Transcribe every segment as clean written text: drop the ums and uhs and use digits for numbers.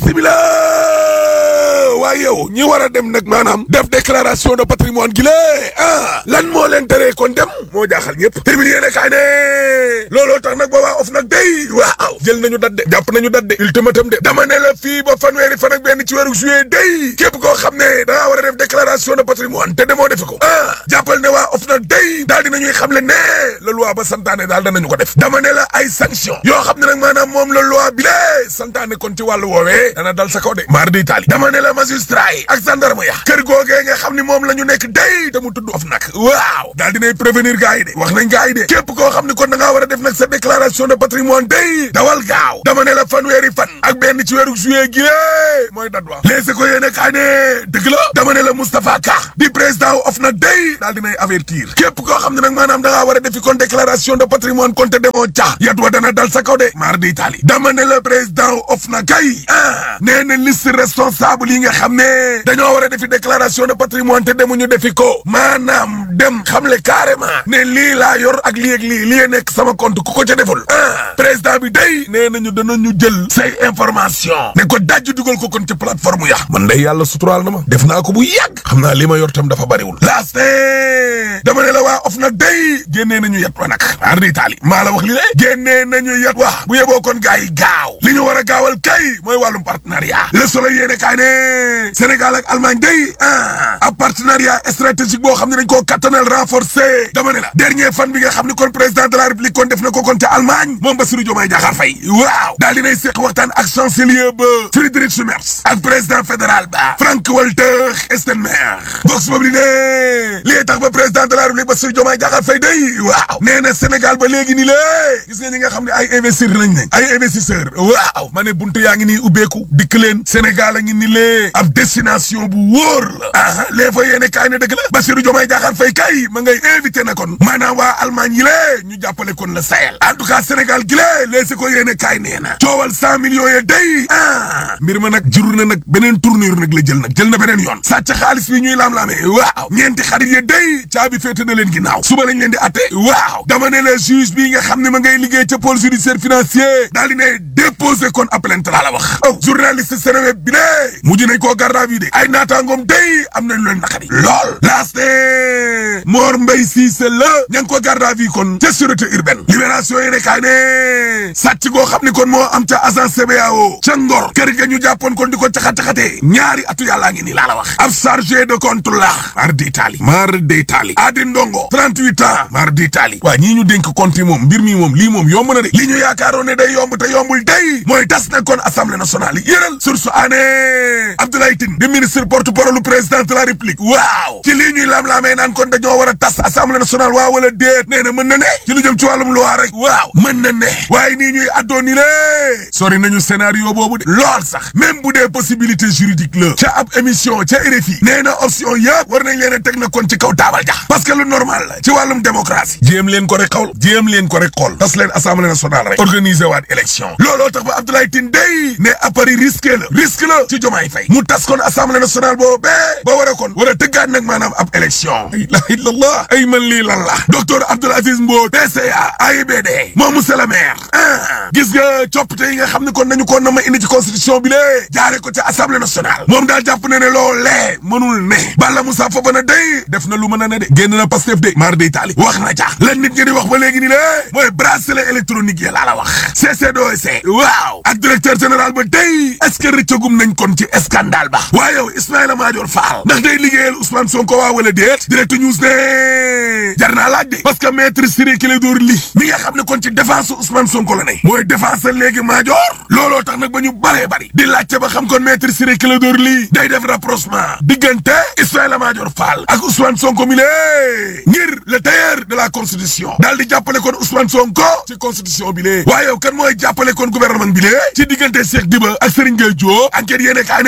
bismillah waaye yow ñi war a dem nag maanaam def déclaration de patrimoine gi lan moo leen teree kon dem moo jaaxal ñëpp terminé yéene kaay ne looloo tax nag ba waa of nag day waaw jël nañu dat de jàpp nañu dat de ultimatum de dama ne la fii ba fanweeri fan ak benn ci weeru juillet day képp koo xam ne dangaa war a def déclaration de patrimoine te demoo defe ko jàppal ne waa of nag day daal dinañuy xam le ne la loi ba santaane daal danañu ko def dama ne la ay sanction yoo xam ne nag maanaam moom la loi bi lée santaane kon ci wàllu woowee dana dal sa kaw de mar di taali dama ne la magistrat yi ak gendarme ya kër googee nga xam ne moom la ñu nekk day te mu tudd of nag waaw daal dinay prévenir gars yi de wax nañ gars yi de képp koo xam ne kon da ngaa war a def nag sa déclaration de patrimoine day dawal gaaw dama ne la fanweeri fan ak benn ci weeru juillet gi mooy dat wa léegi ko yéene kaay ne dëgg la dama ne la Moustapha Ka di président of nag day daal dinay avertir képp koo xam ne nag maanaam da ngaa war a defi kon déclaration de patrimoine kon te demoo ca yat wa dana dal sa kaw de mar di Italie dama ne la président of nag kay nee na liste responsable yi nga xam ne dañoo war a defi déclaration de patrimoine te demuñu defi ko maanaam dem xamle carrément ne lii laa yor ak lii ak lii nekk sama compte ku ko ca deful président bi day nee nañu danañu jël say information ne ko dajju dugal ko kon ci plateforme ya man day yàlla suturaal na ma def naa ko bu yàgg xam naa li ma yor tam dafa bariwul laaste dama ne la waa of nag day génnee nañu yat wa nag ar di Italie maa la wax li lée génnee nañu yat wa bu yeboo kon gars yi gaaw li ñu war a gaawal kay mooy wàllum partenariat Le Soleil yéene kaay ne Sénégal ak Allemagne day ab partenariat stratégique boo xam ne dañ koo kattanal renforcé dama ne la dernier fan bi nga xam ne kon président de la république kon def na ko kon ca Allemagne moom Bassirou Diomaye Diakhar Faye waaw daal dinay seq waxtaan ak chancelier ba Friedrich Merz ak président fédéral ba Frank-Walter Steinmeier box boobu ne lii tax ba président de la république Bassirou Diomaye Diakhar Faye day waaw nee na Sénégal ba léegi ni lée gis nga ñi nga xam ne ay investisseur waaw ma ne buntu yaa ngi nii ubbeeku dikk leen Sénégal a ngi ni lee ab destination bu wóor la les fa yéene kaay ne dëgg la Bassirou Diomaye Diakhar Faye kay ma ngay invité na kon maanaam waa Allemagne yi lée ñu jàppale kon le Sahel en tout cas Sénégal gi lée les si ko yéene kaay nee na coowal 100 millions ye day mbir ma nag jurur na nag beneen tournure nag la jël na beneen yoon sàcc xaalis bi ñuy laam-laamee waaw ñeenti xarit ye day caabi féete na leen ginnaaw suba lañ leen di atte waaw dama ne la juge bi nga xam ne ma ngay liggéey ca pôle judiciaire financier daal di ne déposé kon plainte laa la wax journaliste Seneweb bi de mujj nañ koo garde à vue de ay naataangoom day am nañ leen naqari lool laaste Mor Mbaye Cissé la ña ngi ko garde à vue kon ca sûreté urbaine libération yéene kaay ne sàcc goo xam ni kon moo am ca agence CBAO ca Ngor kër ga ñu jàppoon kon di ko caxat-caxatee ñaari atu yàllaa ngi nii laa la wax ab chargé de compte la mar d'Italie Adi Ndongo 38 ans mar d'Italie waa ñii ñu dénk compte yi moom mbir mi moom lii moom yomb na de li ñu yaakaaroon ne day yomb te yombul day mooy tas na kon assemblée nationale yi yëral source aané Abdoulaye Tine di ministre porte-parole du président de la république waaw ci lii ñuy laam-laamee naan kon dañoo war a tas assemblée nationale waaw wala déet nee na mën na ne ci lu jëm ci wàllum loi rek waaw mën na ne waaye nii ñuy addoo ni lée sori nañu scénario boobu de lool sax même bu dee possibilité juridique la ca ab émission ca RFI nee na option yëpp war nañ leen a teg na kon ci kaw taabal ja parce que lu normal la ci wàllum démocratie jéem leen ko rek xool tas leen assemblée nationale rek organiser waat élection looloo tax ba Abdoulaye Tine day ne appari risque la ci Diomaye Faye mu tas kon assemblée nationale boobu ba war a tëggaat nag maanaam ab élection la ilaha illallah ay man lii lan la docteur Abdoul Aziz Mbodj PCA AIBD moom monsieur le maire gis nga coppite yi nga xam ne kon nañu ko na ma indi ci constitution bi lée jaare ko ci assemblée nationale moom daal jàpp na ne loolee mënul ne Balla Moussa Fofana day def na lu mën a ne de génn na Pastef de mar d'Italie wax na ca lan nit ñi di wax ba léegi ni lée mooy bracelet électronique yi laa la wax CCDOC waaw ak directeur général ba day est-ce que rëccagum nañ kon ci scandale ba waaye yow Ismaïla Madior Fall ndax day liggéeyal Ousmane Sonko waa wala déet direct news ne jar naa laaj de parce que maître Ciré Clédor Ly mi nga xam ne kon ci défense Ousmane Sonko la ne mooy défense léegi Madior looloo tax nag ba ñu baree bari di laajte ba xam kon maître Ciré Clédor Ly day def rapprochement diggante Ismaïla Madior Fall ak Ousmane Sonko mi lée ngir le tailleur de la constitution daal di jàppale kon Ousmane Sonko ci constitution bi lée waaye yow kan mooy jàppale kon gouvernement bi lée ci diggante Cheikh Diba ak Serigne Gueye Diop enquête yéene kaa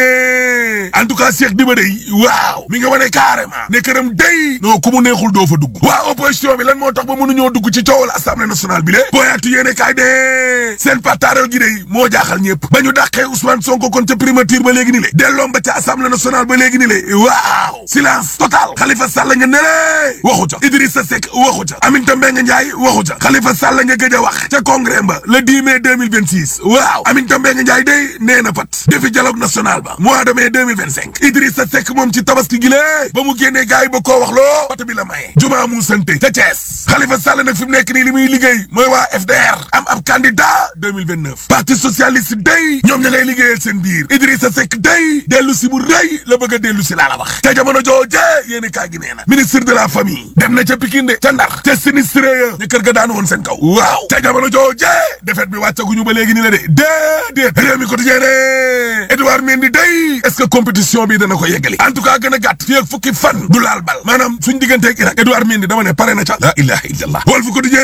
ne en tout cas Cheikh Diba day waaw mi nga wane carrément ne këram day non ku mu neexul doo fa dugg waa opposition bi lan moo tax ba mënuñoo dugg ci coowal assemblée nationale bi lée booyaatu yéene kaay de seen pataaral gi day moo jaaxal ñëpp ba ñu dàqee Ousmane Sonko kon ca primature ba léegi ni le delloom ba ca assemblée nationale ba léegi ni le waaw silence total Khalifa Sall nga ne waxu ca Idrissa Seck waxu ca Aminata Mbengue Ndiaye waxu ca Khalifa Sall nga gëj a wax ca congrès ba le 10 mai 2026 waaw Aminata Mbengue Ndiaye day nee na pat defi dialogue national ba mois de mai 2025 Idrissa Seck moom ci tabaski gi lée ba mu génnee gars yi ba koo wax loo pat bi la maye jumaa mu sante ca Thiès Khalifa Sall nag fi mu nekk nii li muy liggéey mooy waa FDR am ab candidat 2029 parti socialiste day ñoom ña ngay liggéeyal seen biir Idrissa Seck day dellu si bu rëy la bëgg a dellu si laa la wax ca jamono jooje yéeni kaa gi nee na ministre de la famille dem na ca Pikine de ca Ndar ca sinistre ya ñu kër ga daan woon seen kaw waaw ca jamono jooje defet bi wàccaguñu ba léegi ni la de déedéet réew mi quotidien ne Edouard Mendy day est-ce que compétition bi dana ko yeggali en tout cas gën a gàtt fii ak fukki fan du laal bal maanaam suñ digganteeg Irak Edouard Mendy dama ne pare na ca la ilaha illallah Walf Quotidien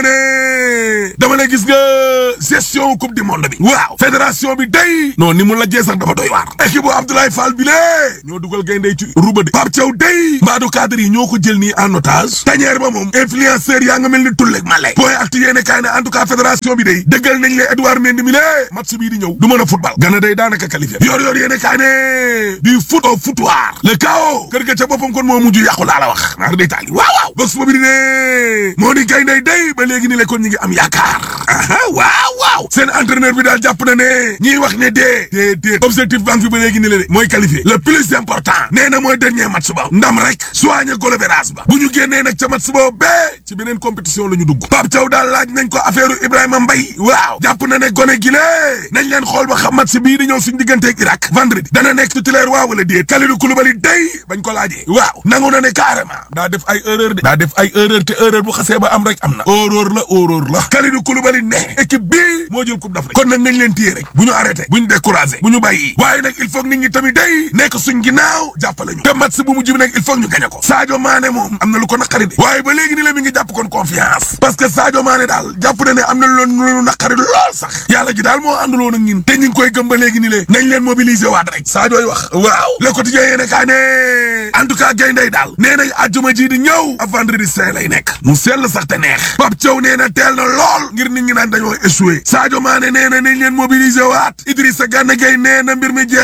ne dama ne gis nga gestion coupe du monde bi waaw fédération bi day non ni mu lajjee sax dafa doy waar équipe bu Abdoulaye Fall bi lée ñoo dugal gayndey ci ruba de Pape Thiaw day mbaadu cadre yi ñoo ko jël nii en otage tañeer ba moom influenceur yaa nga mel ni tulleeg male booy actu yéene kaay ne en tout cas fédération bi day dëggal nañ le Edouard Mendy mi lée match bii di ñëw du mën a football gana day daanaka qualifié yor yéene kaay ne du foot au foutoir le chaos kër ga ca boppam kon moo mujj yàqu laa la wax naar day taali waaw box boobu di ne moo di gayndey day ba léegi ni le kon ñi ngi am yaakaar aha waaw seen entraîneur bi daal jàpp na ne ñiy wax ne déet objectif banque fi ba léegi ni le de mooy qualifié le plus important nee na mooy dernier match ba ndam rek soigné goal average ba bu ñu génnee nag ca match ba bee ci beneen compétition la ñu dugg Pape Thiaw daal laaj nañ ko affaire Ibrahima Mbaye waaw jàpp na ne gone gi lée nañ leen xool ba xam match bii di ñëw suñu digganteeg Irak vendredi dana nekk titulaire waaw wala déet Kalidou Koulibaly day bañ ko laajee waaw nangu na ne carrément daa def ay erreur te erreur bu xasee ba am rek am na horreur la Kalidou Koulibaly ne équipe bii moo jël coupe d'Afrique kon nag nañ leen téye rek bu ñu arrêté bu ñu découragé bu ñu bàyyi waaye nag il faut nit ñi tamit day nekk suñ ginnaaw jàppale ñu te match bu mujj bi nag il faut ñu gañe ko Sadio Mané moom am na lu ko naqari de waaye ba léegi ni la mi ngi jàpp kon confiance parce que Sadio Mané daal jàpp na ne am na lu naqari lool sax yàlla ji daal moo ànduloon ak ñin te ñu ngi koy gëm ba léegi ni le nañ leen mobiliser waat rek Sadio yi wax waaw le quotidien yéene kaa ne en tout cas gayndey daal nee nañ àjjuma ji di ñëw a vendredi saint lay nekk mu sell sax te neex Pape Thiaw nee na teel na lool ngir nit ñi naan dañoo échoué Sadio Mané nee na nañ leen mobiliser waat Idrissa Gana Gueye nee na mbir mi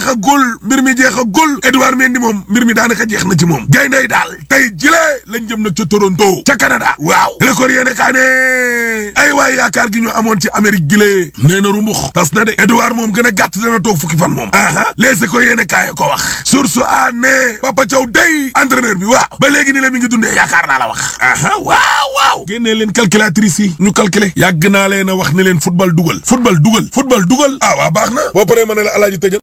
jeexagul Edouard Mendy moom mbir mi daanaka jeex na ci moom gayndey daal tey jile lañ jëm nag ca Toronto ca Canada waaw record yéene kaa ne ay waay yaakaar gi ñu amoon ci Amérique gile nee na rumbux tas na de Edouard moom gën a gàtt dana toog fukki fan moom les ko yéene kaay ko wax source a ne Papa Thiaw day entraîneur bi waaw ba léegi ni la mi ngi dundee yaakaar naa la wax waaw génnee leen calculatrice yi ñu calculer yàgg naa leen a wax ne leen football dugal waaw baax na boo paree ma ne la alaaji tëjal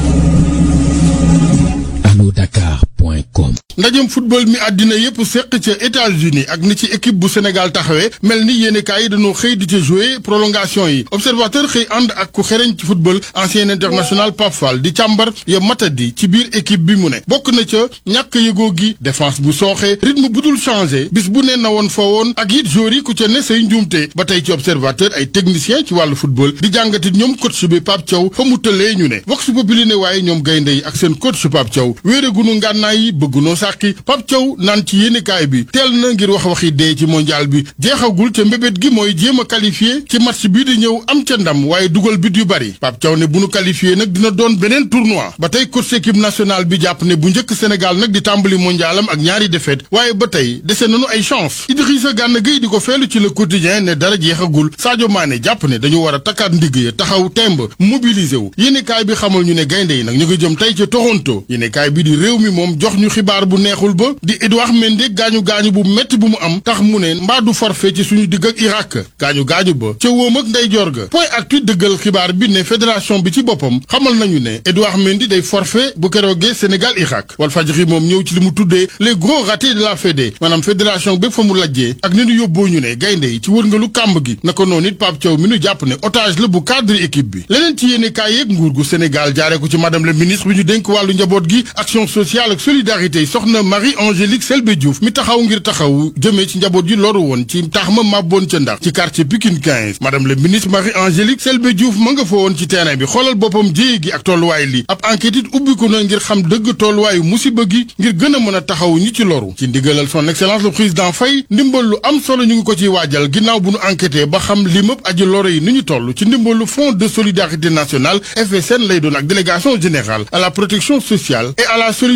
Dakar.com. ndajem football mi àddina yépp seq ca États-Unis ak ni ci équipe bu Sénégal taxawee mel ni yéenekaay yi dañoo xëy di ca jouer prolongation yi observateur xëy ànd ak ku xereñ ci football ancien international Pape Fall di càmbar ya matadi ci biir équipe bi mu ne bokk na ca ñàkk yëgoo gi défense bu sooxee rythme bu dul changé bis bu ne na woon fa woon ak it joueurs yi ku ca ne say njuumte ba tey ci observateur ay technicien ci wàllu football di jàngatit ñoom coach bi Pape Thiaw fa mu tëlee ñu ne vox populi ne waaye ñoom gaynde yi ak seen coach Pape Thiaw wéeregunu ngànnaay yi bëggunoo sàkki Pape Thiaw naan ci yéenekaay bi teel na ngir waxi dee ci mondial bi jeexagul ca mbébét gi mooy jéem a qualifié ci match bii di ñëw am ca ndam waaye dugal bit yu bari Pape Thiaw ne bu nu qualifié nag dina doon beneen tournoi ba tey coach équipe nationale bi jàpp ne bu njëkk Sénégal nag di tàmbali mondialam ak ñaari défaite waaye ba tey dese nañu ay chance Idrissa Gana Gueye di ko feelu ci le quotidien ne dara jeexagul Sadio Mané jàpp ne dañu war a takkaat ndigg ya taxaw temb mobilisé wu yéenekaay bi xamal ñu ne gaynde yi nag ñu ngi jëm tey ca Toronto yéenekaay bi di réew mi moom jox ñu xibaar bu neexul ba di Edouard Mendy gaañu bu metti bu mu am tax mu ne mbaa du forfait ci suñu digg ak Irak gaañu ba ca wóom ak ndeyjoor ga point actu dëggal xibaar bi ne fédération bi ci boppam xamal nañu ne Edouard Mendy day forfait bu keroogee Sénégal Irak Walfadjri moom ñëw ci li mu tuddee les gros ratés de la Fédé maanaam fédération bépp fa mu lajjee ak ni ñu yóbboo ñu ne gaynde yi ci wërngalu kàmb gi naka noonu it Pape Thiaw mi nu jàpp ne otage la bu cadre équipe bi leneen ci yéene kaay yeeg nguur gu Sénégal jaaree ko ci madame le ministre bi ñu dénk wàllu njaboot gi action sociale ak solidarité soxna Marie-Angélique Selbé Diouf mi taxaw ngir taxaw jëmee ci njaboot yi loru woon ci taax ma màbboon ca Ndar ci quartier Pikine 15 madame le ministre Marie-Angélique Selbé Diouf ma nga fa woon ci terrain bi xoolal boppam jéye gi ak tolluwaay li ab enquête it ubbiku na ngir xam dëgg tolluwaayu musiba gi ngir gën a mën a taxaw ñi ci loru ci ndigalal son excellence le président Faye ndimbal lu am solo ñu ngi ko ciy waajal ginnaaw bu nu enquêté ba xam limëpp aji loru yi ni ñu toll ci ndimbalu fonds de solidarité nationale FSN lay doon ak délégation générale à la protection sociale et à la solidarité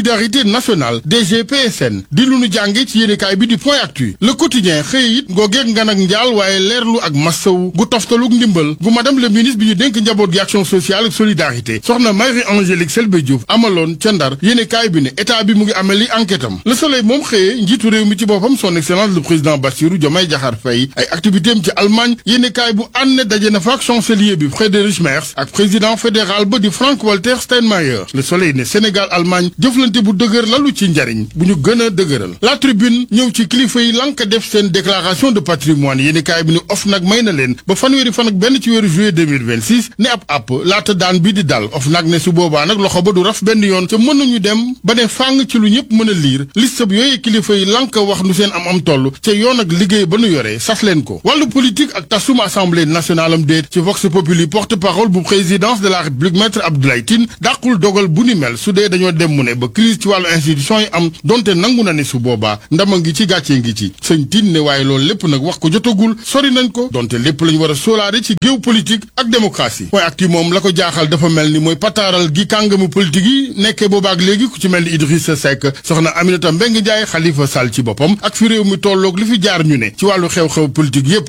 sécurité nationale DGPSN di lu nu jànge ci yéenekaay bi di Point Actu. Le Quotidien xëy it ngoogeeg ngan ak njaal waaye leerlu ak massawu gu toftaluk ndimbal gu madame le ministre bi ñu dénk njaboot gi action sociale ak solidarité soxna Marie-Angélique Selbé Diouf amaloon ca Ndar yéenekaay bi ne état bi mu ngi ameli enquête am. Le Soleil moom xëyee njiitu réew mi ci boppam son excellence le président Bassirou Diomaye Diakhar Faye ay activité am ci Allemagne yéenekaay bu ànd daje na fa ak chancelier bi Friedrich Merz ak président fédéral ba di Frank-Walter Steinmeier. Le Soleil ne Sénégal Allemagne jëflante bu dëgër lalu ci njariñ bu ñu gën a dëgëral. La Tribune ñëw ci kilifa yi lank def seen déclaration de patrimoine yéenekaay bi ni OFNAC may na leen ba fanweeri fan ak benn ci weeru juillet 2026 ne ab àpp laata daan bi di dal OFNAC ne su boobaa nag loxo ba du raf benn yoon te mënuñu dem ba ne fàng ci lu ñëpp mën a liir liste bi yooyu kilifa yi lank wax nu seen am toll ca yoon ak liggéey ba nu yoree sas leen ko. wàllu politique ak tasum assemblée nationale am déet ci Vox Populi porte-parole bu présidence de la République maître Abdoulaye Tine dàqul dogal bu ni mel su dee dañoo dem mu ne ba crise ci wàllu institution yi am donte nangu na ne su boobaa ndama ngi ci gàccee ngi ci sëñ Tine ne waaye loolu lépp nag wax ko jotagul sori nañ ko donte lépp lañu war a sóolaare ci géew politique ak démocratie. Point Actu moom la ko jaaxal dafa mel ni mooy pataaral gi kàngamu politique yi nekkee boobaak léegi ku ci mel ni Idrissa Seck soxna Aminata Mbengue Ndiaye Khalifa Sall ci boppam ak fi réew mi tolloog li fi jaar ñu ne ci wàllu xew-xew politique yépp.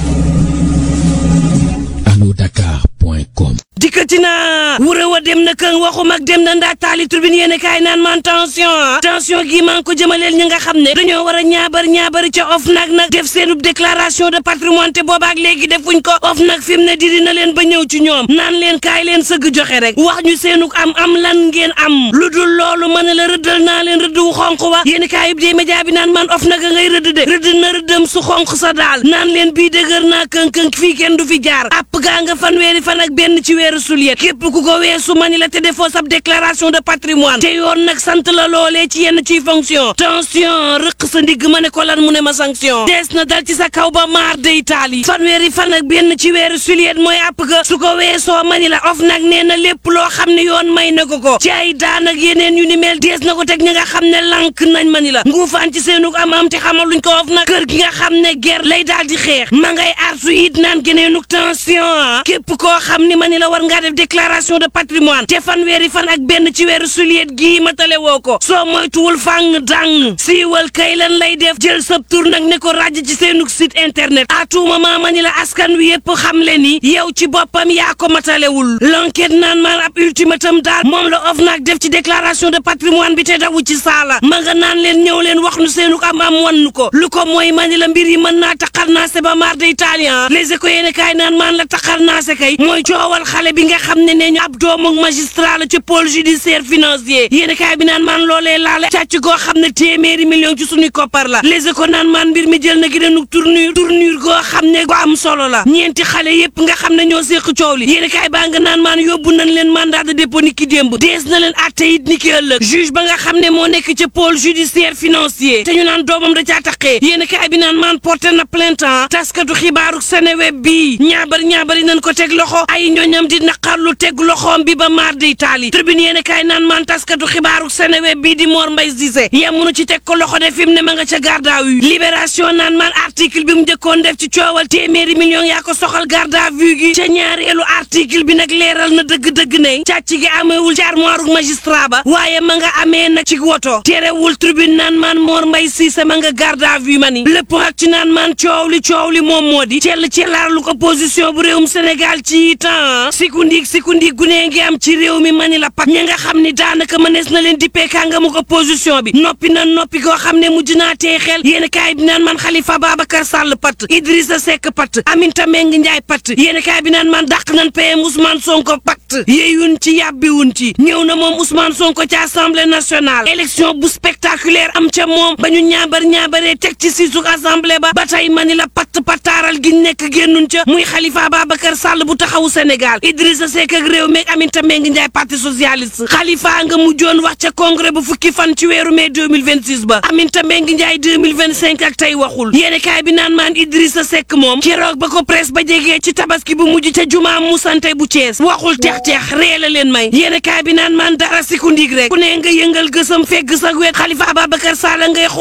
Dakar.com dikkati na wura wa dem na këng waxu mag dem na ndaa taali turbine yéen kaay naan man tension gi maa ngi ko jëmaleel ñi nga xam ne dañoo war a ñaabar ca OFNAC nag def seenub déclaration de patrimoine te boobaak léegi defuñ ko OFNAC fi mu ne diri na leen ba ñëw ci ñoom naan leen kaay leen sëgg joxe rek wax ñu seenuk am lan ngeen am lu dul loolu mën a la rëddal naa leen rëdd wu xonq wa yéen kaay bi dee média bi naan man OFNAC a ngay rëdd de rëdd na rëddam su xonq sa daal naan leen bii dëgër naa këng fii kenn du fi jaar app gaa nga fanweeri fan ak benn ci weeru suliet képp ku ko weesu mani la te defoo sab déclaration de patrimoine te yoon nag sant la loolee ci yenn ciy fonction tension rëq sa ndigg ma ne ko lan mu ne ma sanction dees na dal ci sa kaw ba maar day taali fanweeri fan ak benn ci weeru suliet mooy app ga su ko weesoo mani la OFNAC nee na lépp loo xam ne yoon may na ko ci ay daan ak yeneen yu ni mel dees na ko teg ñi nga xam ne lank nañ mani la nguufaan ci seenuk am te xamaluñ ko OFNAC kër gi nga xam ne ger lay daal di xeex ma ngay artu it naan geneenuk tension képp koo xam ni mani la war ngaa def déclaration de patrimoine te fanweeri fan ak benn ci weeru suliet gii matale woo ko soo moytuwul fàng dang siiwal kay lan lay def jël sab tur nag ne ko ràjj ci seenug site internet à tout moment mani la askan wi yépp xam le ni yow ci boppam yaa ko matalewul l'enquête naan maan ab ultimatum daal moom la OFNAC def ci déclaration de patrimoine bi te dawu ci saala ma nga naan leen ñëw leen wax nu seenug am wannu ko lu ko mooy mani la mbir yi mën naa taxar naa se ba mar de italien les éco yéene kaay naan maan la taxar naa se kay mooy coowal xale bi nga xam ne ñu ab doomu magistrat la ci pôle judiciaire financier yéen kaay bi naan maan loolee laale càcc goo xam ne téeméeri million ci suñuy koppar la les éco naan maan mbir mi jël na gi denuk tournure goo xam ne gu am solo la ñeenti xale yépp nga xam ne ñoo séq coow li yéen kaay baa nga naan maan yóbbu nañ leen mandat de dépôt ni ki démb dees na leen atte it ni ki ëllëg juge ba nga xam ne moo nekk ci pôle judiciaire financier te ñu naan doomam da caa taqee yéen kaay bi naan maan porté na plainte taskatu xibaaru Seneweb bi ñaabari nañ ko teg loxo ay ñoñam di naqarlu teg loxoom bi ba maar di taali tribune yéen kaay naan man taskatu xibaaru Seneweb bii di Mor Mbaye Cissé yemunu ci teg ko loxo de fi mu ne ma nga ca garde à vue libération naan man article bi mu njëkkoon def ci coowal téeméeri millions yaa ko soxal garde à vue gi ca ñaareelu article bi nag leeral na dëgg-dëgg ne càcc gi ameewul ci armoire magistrat ba waaye ma nga amee nag ci woto terewul tribune naan man Mor Mbaye Cissé ma nga garde à vue mani lépp ak ci naan man coow li moom moo di cellaar lu ko position bu réewum Sénégal ci temps sikundik gunee ngi am ci réew mi mani la pat ña nga xam ni daanaka mënees na leen dippee kàngamu opposition bi noppi koo xam ne mujj naa tee xel yéen kaay bi naan man Khalifa Babacar Sall pat Idrissa Seck pat Aminata Mbengue Ndiaye pat yéen kaay bi naan man dàq nañ PM Ousmane Sonko pat yeeyun ci yàbbiwun ci ñëw na moom Ousmane Sonko ci Assemblée nationale élection bu spectaculaire am ca moom ba ñu ñaabaree teg ci siisug assemblée ba tey mani la pataaral gi nekk génnun ca muy Khalifa Babacar Sall bu taxawu Sénégal Idrissa Seck ak réew meeg Aminata Mbengue Ndiaye parti socialiste Khalifa nga mujjoon wax ca congrès bu fukki fan ci weeru mai 2026 ba Aminata Mbengue Ndiaye 2025 ak tey waxul yéene kaay bi naan maan Idrissa Seck moom keroog ba ko presse ba jegee ci tabaski bu mujj ca jumaa musante bu Thiès waxul teex ree la leen may yéene kaay bi naan maan dara siku ndig rek ku ne nga yëngal gësam fekk sa wet Khalifa Ababacar Sall ngay